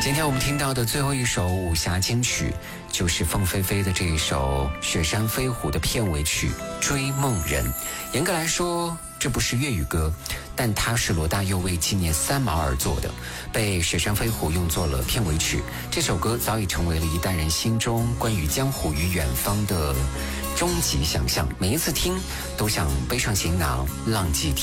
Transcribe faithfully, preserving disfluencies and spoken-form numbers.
今天我们听到的最后一首武侠金曲，就是凤飞飞的这一首《雪山飞狐》的片尾曲《追梦人》。严格来说，这不是粤语歌，但它是罗大佑为纪念三毛而做的，被雪山飞狐用作了片尾曲。这首歌早已成为了一代人心中关于江湖与远方的终极想象，每一次听都想背上行囊，浪迹天